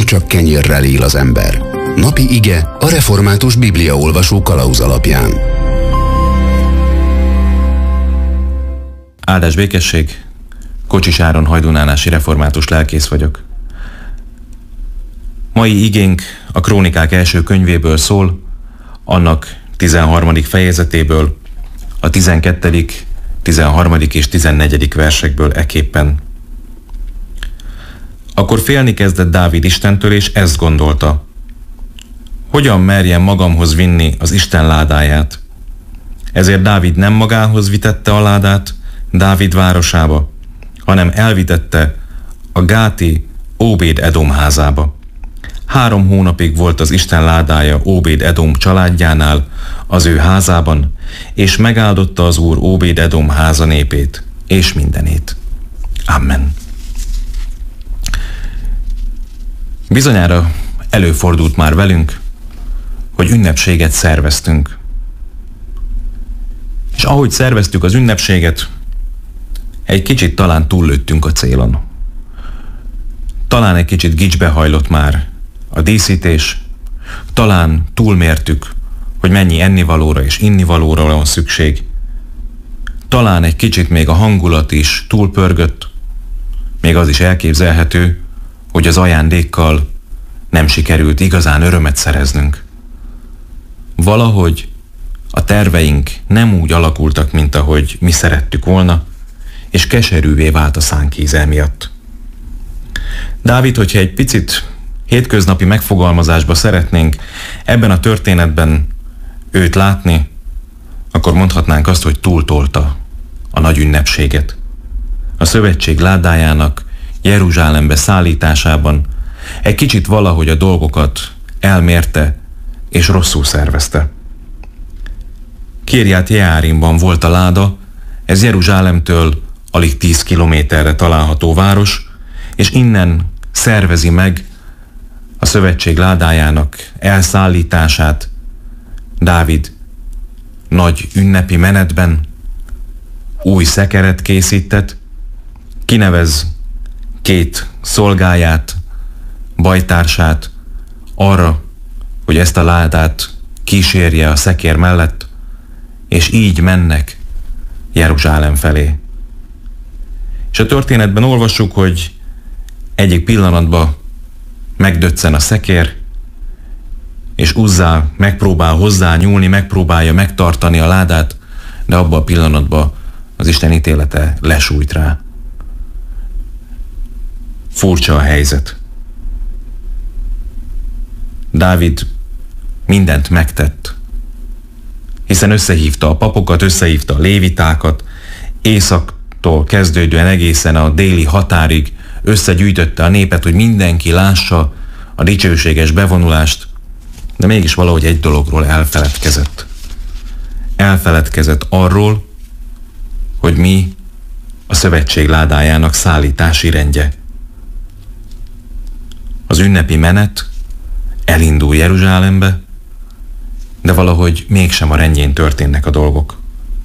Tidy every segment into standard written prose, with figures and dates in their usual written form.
csak kenyérrel él az ember. Napi ige a református bibliaolvasó kalauz alapján. Áldás békesség, Kocsis Áron hajdunánási református lelkész vagyok. Mai igénk a Krónikák első könyvéből szól, annak 13. fejezetéből, a 12., 13. és 14. versekből eképpen. Akkor félni kezdett Dávid Istentől, és ezt gondolta: hogyan merjem magamhoz vinni az Isten ládáját? Ezért Dávid nem magához vitette a ládát Dávid városába, hanem elvitette a gáti Óbéd Edom házába. 3 hónapig volt az Isten ládája Óbéd Edom családjánál, az ő házában, és megáldotta az Úr Óbéd Edom háza népét és mindenét. Amen. Bizonyára előfordult már velünk, hogy ünnepséget szerveztünk. És ahogy szerveztük az ünnepséget, egy kicsit talán túllőttünk a célon. Talán egy kicsit gicsbe hajlott már a díszítés, talán túlmértük, hogy mennyi ennivalóra és innivalóra van szükség. Talán egy kicsit még a hangulat is túlpörgött, még az is elképzelhető, hogy az ajándékkal nem sikerült igazán örömet szereznünk. Valahogy a terveink nem úgy alakultak, mint ahogy mi szerettük volna, és keserűvé vált a szánkíze miatt. Dávid, hogyha egy picit hétköznapi megfogalmazásba szeretnénk ebben a történetben őt látni, akkor mondhatnánk azt, hogy túltolta a nagy ünnepséget. A szövetség ládájának Jeruzsálembe szállításában egy kicsit valahogy a dolgokat elmérte és rosszul szervezte. Kirját Jeárimban volt a láda, ez Jeruzsálemtől alig 10 kilométerre található város, és innen szervezi meg a szövetség ládájának elszállítását Dávid nagy ünnepi menetben, új szekeret készített, kinevez 2 szolgáját, bajtársát arra, hogy ezt a ládát kísérje a szekér mellett, és így mennek Jeruzsálem felé. És a történetben olvassuk, hogy egyik pillanatban megdöccen a szekér, és Uzzá megpróbál hozzá nyúlni, megpróbálja megtartani a ládát, de abban a pillanatban az Isten ítélete lesújt rá. Furcsa a helyzet. Dávid mindent megtett, hiszen összehívta a papokat, összehívta a lévitákat, északtól kezdődően egészen a déli határig összegyűjtötte a népet, hogy mindenki lássa a dicsőséges bevonulást, de mégis valahogy egy dologról elfeledkezett. Elfeledkezett arról, hogy mi a szövetség ládájának szállítási rendje. Az ünnepi menet elindul Jeruzsálembe, de valahogy mégsem a rendjén történnek a dolgok.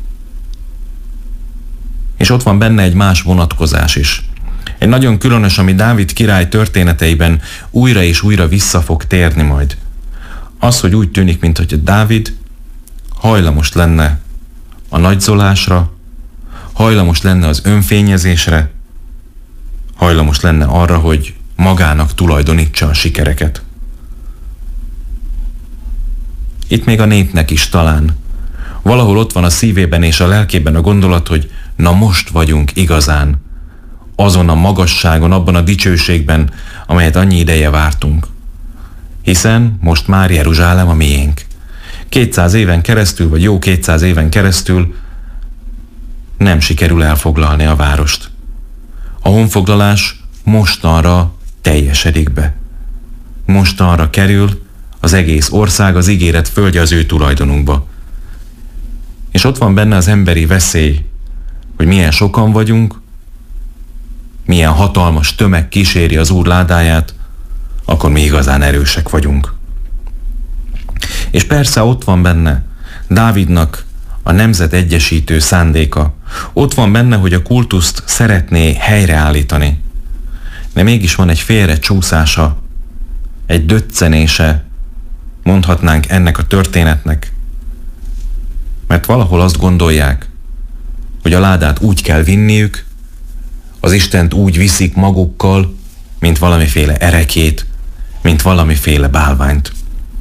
És ott van benne egy más vonatkozás is. Egy nagyon különös, ami Dávid király történeteiben újra és újra vissza fog térni majd. Az, hogy úgy tűnik, mintha Dávid hajlamos lenne a nagyzolásra, hajlamos lenne az önfényezésre, hajlamos lenne arra, hogy magának tulajdonítsa a sikereket. Itt még a népnek is talán valahol ott van a szívében és a lelkében a gondolat, hogy na most vagyunk igazán azon a magasságon, abban a dicsőségben, amelyet annyi ideje vártunk. Hiszen most már Jeruzsálem a miénk. 200 éven keresztül, vagy jó 200 éven keresztül nem sikerül elfoglalni a várost. A honfoglalás mostanra teljesedik be. Mostanra kerül az egész ország, az ígéret földje az ő tulajdonunkba. És ott van benne az emberi veszély, hogy milyen sokan vagyunk, milyen hatalmas tömeg kíséri az Úr ládáját, akkor mi igazán erősek vagyunk. És persze ott van benne Dávidnak a nemzet egyesítő szándéka. Ott van benne, hogy a kultuszt szeretné helyreállítani. De mégis van egy félrecsúszása egy döccenése, mondhatnánk ennek a történetnek, mert valahol azt gondolják, hogy a ládát úgy kell vinniük, az Istent úgy viszik magukkal, mint valamiféle erekét, mint valamiféle bálványt.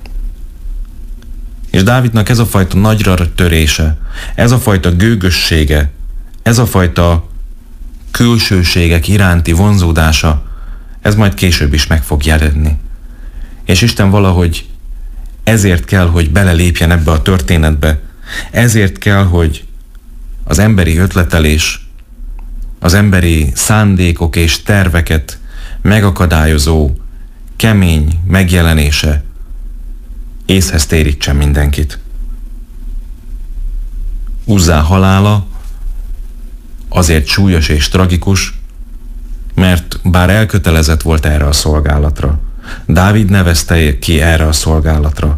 És Dávidnak ez a fajta nagyra törése, ez a fajta gőgössége, ez a fajta külsőségek iránti vonzódása, ez majd később is meg fog jelenni. És Isten valahogy ezért kell, hogy belelépjen ebbe a történetbe, ezért kell, hogy az emberi ötletelés, az emberi szándékok és terveket megakadályozó, kemény megjelenése észhez térítsen mindenkit. Uzzá halála azért súlyos és tragikus, mert bár elkötelezett volt erre a szolgálatra, Dávid nevezte ki erre a szolgálatra,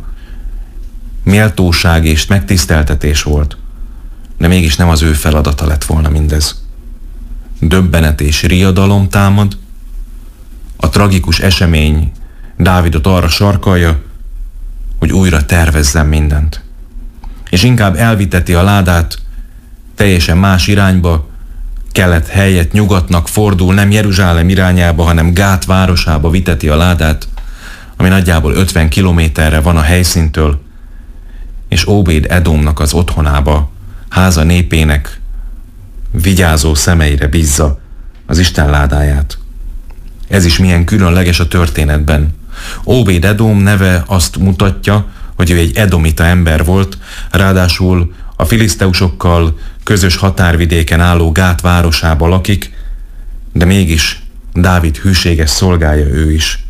méltóság és megtiszteltetés volt, de mégis nem az ő feladata lett volna mindez. Döbbenet és riadalom támad, a tragikus esemény Dávidot arra sarkalja, hogy újra tervezzen mindent. És inkább elviteti a ládát teljesen más irányba, kelet helyett nyugatnak fordul, nem Jeruzsálem irányába, hanem Gát városába viteti a ládát, ami nagyjából 50 kilométerre van a helyszíntől, és Óbéd Edomnak az otthonába, háza népének vigyázó szemeire bízza az Isten ládáját. Ez is milyen különleges a történetben. Óbéd Edom neve azt mutatja, hogy ő egy edomita ember volt, ráadásul a filiszteusokkal közös határvidéken álló Gát városába lakik, de mégis Dávid hűséges szolgája ő is.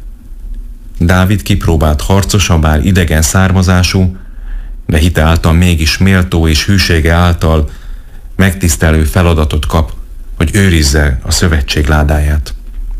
Dávid kipróbált harcosa, bár idegen származású, de hite által mégis méltó és hűsége által megtisztelő feladatot kap, hogy őrizze a szövetség ládáját.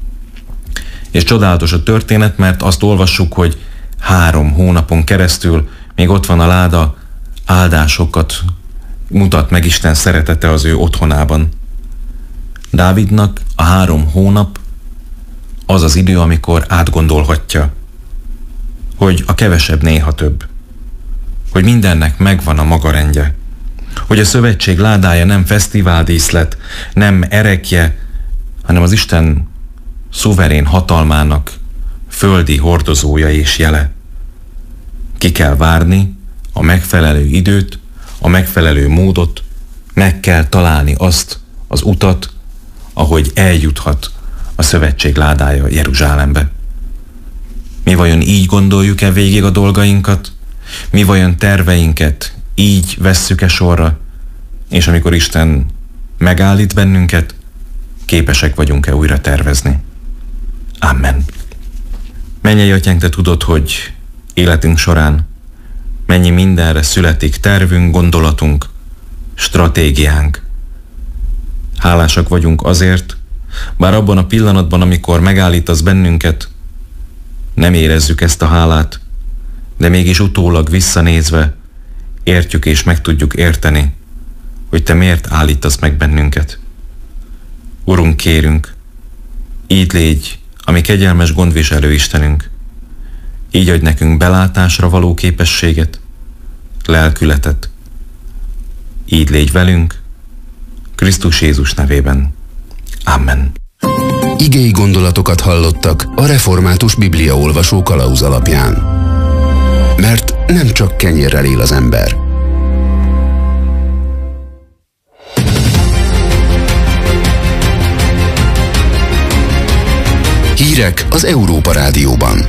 És csodálatos a történet, mert azt olvassuk, hogy 3 hónapon keresztül még ott van a láda, áldásokat mutat meg Isten szeretete az ő otthonában. Dávidnak a 3 hónap az az idő, amikor átgondolhatja, hogy a kevesebb néha több, hogy mindennek megvan a maga rendje, hogy a szövetség ládája nem fesztiváldíszlet, nem erekje, hanem az Isten szuverén hatalmának földi hordozója és jele. Ki kell várni a megfelelő időt, a megfelelő módot, meg kell találni azt az utat, ahogy eljuthat a szövetség ládája Jeruzsálembe. Mi vajon így gondoljuk-e végig a dolgainkat? Mi vajon terveinket így vesszük-e sorra? És amikor Isten megállít bennünket, képesek vagyunk-e újra tervezni? Amen. Mennyei Atyánk, Te tudod, hogy életünk során mennyi mindenre születik tervünk, gondolatunk, stratégiánk. Hálásak vagyunk azért, bár abban a pillanatban, amikor megállítasz bennünket, nem érezzük ezt a hálát, de mégis utólag visszanézve értjük és meg tudjuk érteni, hogy Te miért állítasz meg bennünket. Urunk, kérünk, így légy a mi kegyelmes gondviselő Istenünk, így adj nekünk belátásra való képességet, lelkületet. Így légy velünk, Krisztus Jézus nevében. Amen. Igei gondolatokat hallottak a Református Bibliaolvasó kalauz alapján. Mert nem csak kenyérrel él az ember. Hírek az Európa Rádióban.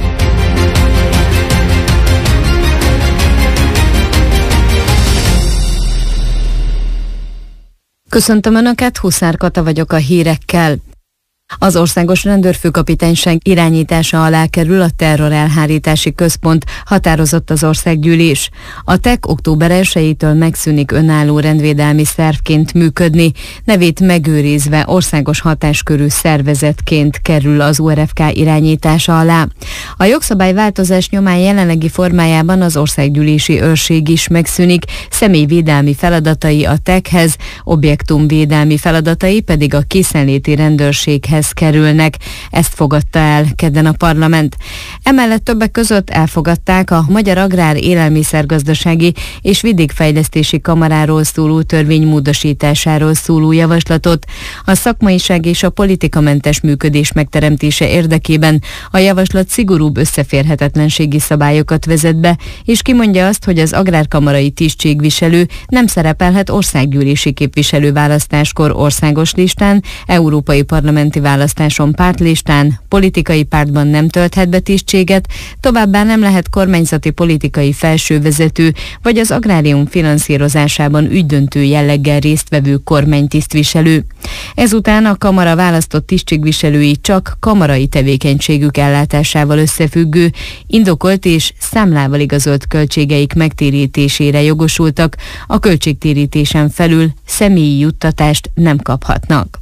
Köszöntöm Önöket, Huszár Kata vagyok a hírekkel. Az Országos Rendőrfőkapitányság irányítása alá kerül a terrorelhárítási központ, határozott az országgyűlés. A TEK október 1-től megszűnik önálló rendvédelmi szervként működni, nevét megőrizve országos hatáskörű szervezetként kerül az URFK irányítása alá. A jogszabályváltozás nyomán jelenlegi formájában az országgyűlési őrség is megszűnik, személyvédelmi feladatai a TEK-hez, objektumvédelmi feladatai pedig a készenléti rendőrséghez terítéséhez kerülnek. Ezt fogadta el kedden a parlament. Emellett többek között elfogadták a Magyar Agrár Élelmiszergazdasági és Vidékfejlesztési Kamaráról szóló törvény módosításáról szóló javaslatot. A szakmaiság és a politikamentes működés megteremtése érdekében a javaslat szigorúbb összeférhetetlenségi szabályokat vezet be, és kimondja azt, hogy az agrárkamarai tisztségviselő nem szerepelhet országgyűlési képviselőválasztáskor országos listán, európai parlamenti választáson pártlistán, politikai pártban nem tölthet be tisztséget, továbbá nem lehet kormányzati politikai felsővezető, vagy az agrárium finanszírozásában ügydöntő jelleggel résztvevő kormánytisztviselő. Ezután a kamara választott tisztségviselői csak kamarai tevékenységük ellátásával összefüggő, indokolt és számlával igazolt költségeik megtérítésére jogosultak, a költségtérítésen felül személyi juttatást nem kaphatnak.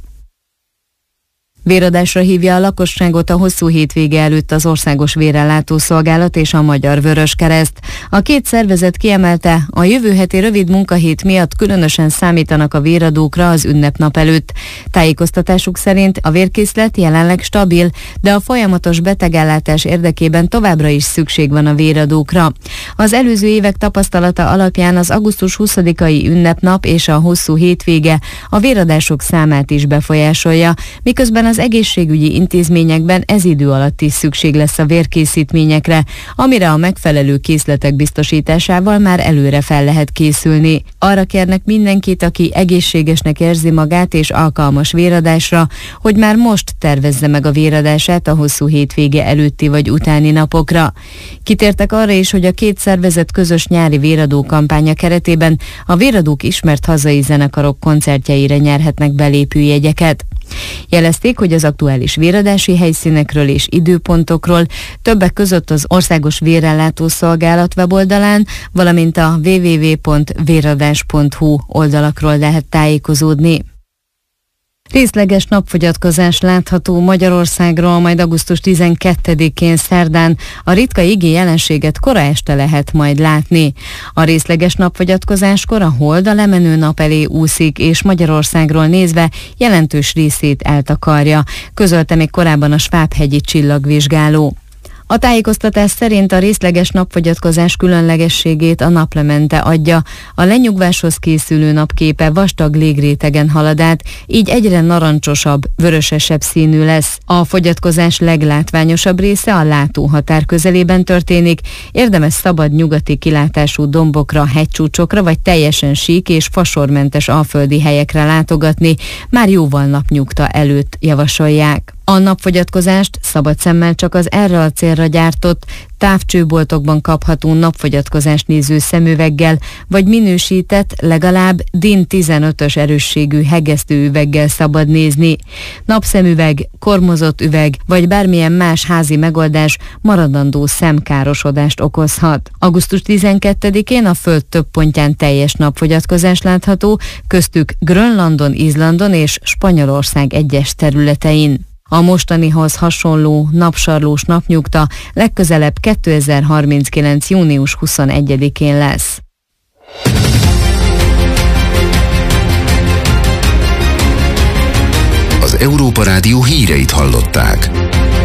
Véradásra hívja a lakosságot a hosszú hétvége előtt az Országos Vérellátó Szolgálat és a Magyar Vöröskereszt. A két szervezet kiemelte, a jövő heti rövid munkahét miatt különösen számítanak a véradókra az ünnepnap előtt. Tájékoztatásuk szerint a vérkészlet jelenleg stabil, de a folyamatos betegellátás érdekében továbbra is szükség van a véradókra. Az előző évek tapasztalata alapján az augusztus 20-ai ünnepnap és a hosszú hétvége a véradások számát is befolyásolja, miközben az egészségügyi intézményekben ez idő alatt is szükség lesz a vérkészítményekre, amire a megfelelő készletek biztosításával már előre fel lehet készülni. Arra kérnek mindenkit, aki egészségesnek érzi magát és alkalmas véradásra, hogy már most tervezze meg a véradását a hosszú hétvége előtti vagy utáni napokra. Kitértek arra is, hogy a két szervezet közös nyári véradó kampánya keretében a véradók ismert hazai zenekarok koncertjeire nyerhetnek belépőjegyeket. Jelezték, hogy az aktuális véradási helyszínekről és időpontokról többek között az Országos Vérellátó Szolgálat weboldalán, valamint a www.véradás.hu oldalakról lehet tájékozódni. Részleges napfogyatkozás látható Magyarországról, majd augusztus 12-én szerdán. A ritka igé jelenséget kora este lehet majd látni. A részleges napfogyatkozáskor a hold a lemenő nap elé úszik, és Magyarországról nézve jelentős részét eltakarja, közölte még korábban a Svábhegyi csillagvizsgáló. A tájékoztatás szerint a részleges napfogyatkozás különlegességét a naplemente adja. A lenyugváshoz készülő napképe vastag légrétegen halad át, így egyre narancsosabb, vörösesebb színű lesz. A fogyatkozás leglátványosabb része a látóhatár közelében történik. Érdemes szabad nyugati kilátású dombokra, hegycsúcsokra vagy teljesen sík és fasormentes alföldi helyekre látogatni, már jóval napnyugta előtt javasolják. A napfogyatkozást szabad szemmel csak az erre a célra gyártott, távcsőboltokban kapható napfogyatkozást néző szemüveggel, vagy minősített, legalább DIN 15-ös erősségű hegesztőüveggel szabad nézni. Napszemüveg, kormozott üveg, vagy bármilyen más házi megoldás maradandó szemkárosodást okozhat. Augusztus 12-én a Föld több pontján teljes napfogyatkozás látható, köztük Grönlandon, Izlandon és Spanyolország egyes területein. A mostanihoz hasonló napsarlós napnyugta legközelebb 2039. június 21-én lesz. Az Európa Rádió híreit hallották.